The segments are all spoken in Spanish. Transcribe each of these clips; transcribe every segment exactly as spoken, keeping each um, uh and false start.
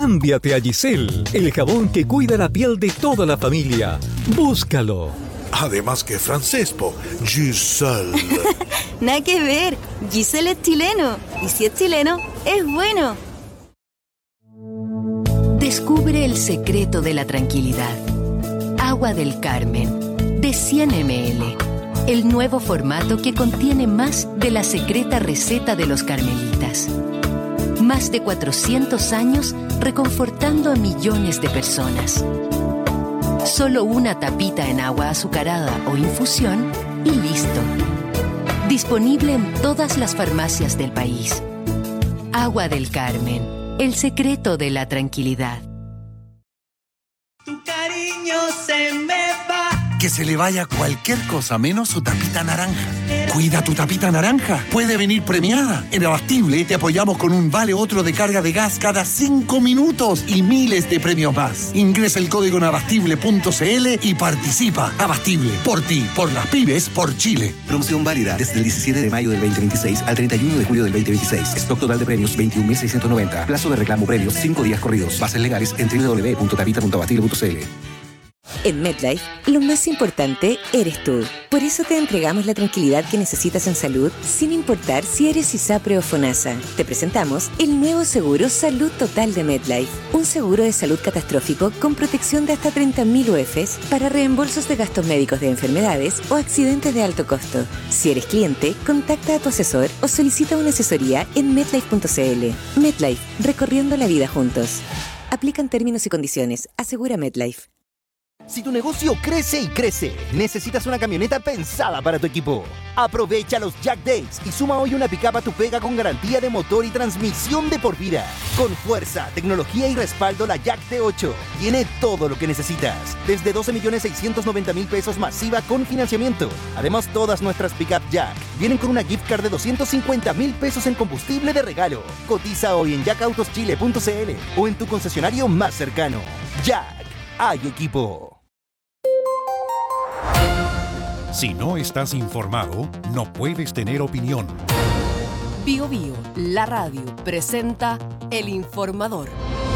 Cámbiate a Giselle, el jabón que cuida la piel de toda la familia. Búscalo. Además que es francés, po. Giselle. Nada que ver. Giselle es chileno. Y si es chileno, es bueno. Descubre el secreto de la tranquilidad. Agua del Carmen, de cien mililitros. El nuevo formato que contiene más de la secreta receta de los carmelitas. Más de cuatrocientos años reconfortando a millones de personas. Solo una tapita en agua azucarada o infusión y listo. Disponible en todas las farmacias del país. Agua del Carmen, el secreto de la tranquilidad. Tu cariño se me va. Que se le vaya cualquier cosa menos su tapita naranja. Cuida tu tapita naranja. Puede venir premiada. En Abastible te apoyamos con un vale otro de carga de gas cada cinco minutos y miles de premios más. Ingresa el código en abastible punto cl y participa. Abastible, por ti, por las pymes, por Chile. Promoción válida desde el diecisiete de mayo del veinte veintiséis al treinta y uno de julio del veinte veintiséis. Stock total de premios veintiún mil seiscientos noventa. Plazo de reclamo premios cinco días corridos. Bases legales en doble u doble u doble u punto tapita punto abastible punto cl. En MedLife, lo más importante eres tú. Por eso te entregamos la tranquilidad que necesitas en salud, sin importar si eres ISAPRE o FONASA. Te presentamos el nuevo seguro Salud Total de MedLife. Un seguro de salud catastrófico con protección de hasta treinta mil U Fs para reembolsos de gastos médicos de enfermedades o accidentes de alto costo. Si eres cliente, contacta a tu asesor o solicita una asesoría en medlife punto cl. MedLife, recorriendo la vida juntos. Aplican términos y condiciones. Asegura MedLife. Si tu negocio crece y crece, necesitas una camioneta pensada para tu equipo. Aprovecha los Jack Days y suma hoy una pick-up a tu pega con garantía de motor y transmisión de por vida. Con fuerza, tecnología y respaldo, la Jack T ocho tiene todo lo que necesitas. Desde doce millones seiscientos noventa mil pesos masiva con financiamiento. Además, todas nuestras pick-up Jack vienen con una gift card de doscientos cincuenta mil pesos en combustible de regalo. Cotiza hoy en jack autos chile punto cl o en tu concesionario más cercano. Jack, hay equipo. Si no estás informado, no puedes tener opinión. Bio Bio, la radio, presenta El Informador.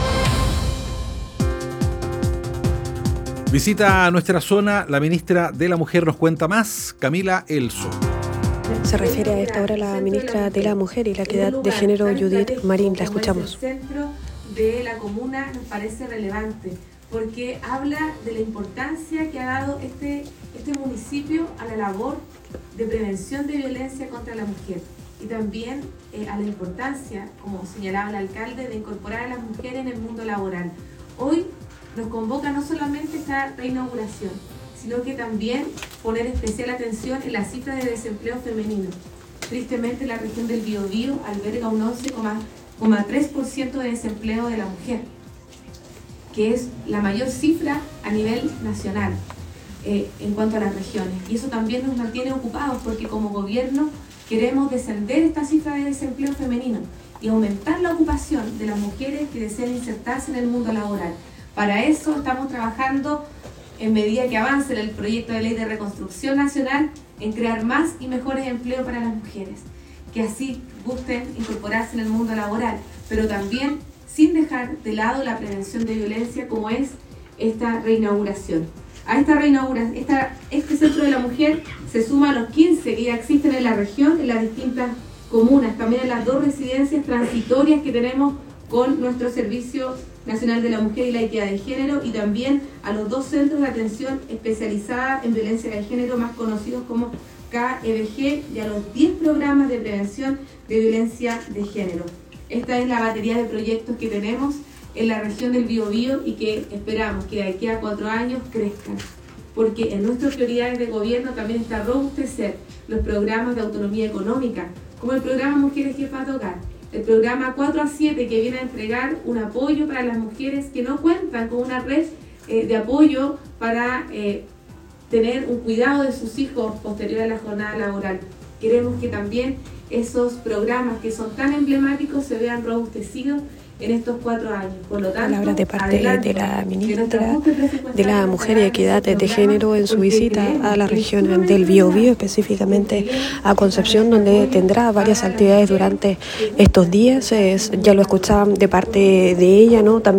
Visita a nuestra zona la ministra de la Mujer, nos cuenta más, Camila Elso. Se refiere a esta hora la ministra de la Mujer y la Equidad de Género, Judith Marín. La escuchamos. El centro de la comuna nos parece relevante porque habla de la importancia que ha dado este, este municipio a la labor de prevención de violencia contra la mujer y también eh, a la importancia, como señalaba el alcalde, de incorporar a las mujeres en el mundo laboral. Hoy nos convoca no solamente esta reinauguración, sino que también poner especial atención en las cifras de desempleo femenino. Tristemente, la región del Biobío alberga un once coma tres por ciento de desempleo de la mujer, que es la mayor cifra a nivel nacional eh, en cuanto a las regiones. Y eso también nos mantiene ocupados porque como gobierno queremos descender esta cifra de desempleo femenino y aumentar la ocupación de las mujeres que desean insertarse en el mundo laboral. Para eso estamos trabajando en medida que avance el proyecto de ley de reconstrucción nacional en crear más y mejores empleos para las mujeres, que así gusten incorporarse en el mundo laboral, pero también sin dejar de lado la prevención de violencia como es esta reinauguración. A esta reinauguración, esta, este Centro de la Mujer se suma a los quince que ya existen en la región, en las distintas comunas, también en las dos residencias transitorias que tenemos con nuestro Servicio Nacional de la Mujer y la Equidad de Género y también a los dos centros de atención especializada en violencia de género más conocidos como K E B G y a los diez programas de prevención de violencia de género. Esta es la batería de proyectos que tenemos en la región del Biobío y que esperamos que de aquí a cuatro años crezcan, porque en nuestras prioridades de gobierno también está robustecer los programas de autonomía económica, como el programa Mujeres Jefas de Hogar, el programa cuatro a siete que viene a entregar un apoyo para las mujeres que no cuentan con una red eh, de apoyo para eh, tener un cuidado de sus hijos posterior a la jornada laboral. Queremos que también esos programas que son tan emblemáticos se vean robustecidos en estos cuatro años. Por lo tanto, palabras de parte de la ministra de la Mujer y Equidad de Género en su visita a la región del Biobío, específicamente a Concepción, donde tendrá varias actividades durante estos días. Es, ya lo escuchaban de parte de ella, ¿no? También